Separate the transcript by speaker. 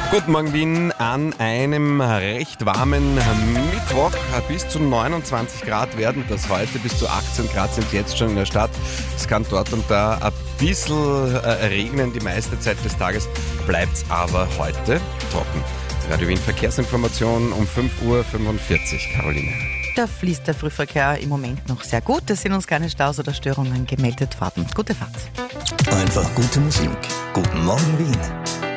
Speaker 1: Guten Morgen Wien an einem recht warmen Mittwoch. Bis zu 29 Grad werden das heute, bis zu 18 Grad sind jetzt schon in der Stadt. Es kann dort und da ein bisschen regnen, die meiste Zeit des Tages bleibt es aber heute trocken. Radio Wien Verkehrsinformation um 5:45 Uhr, Caroline.
Speaker 2: Da fließt der Frühverkehr im Moment noch sehr gut. Es sind uns keine Staus oder Störungen gemeldet worden. Gute Fahrt.
Speaker 3: Einfach gute Musik. Guten Morgen Wien.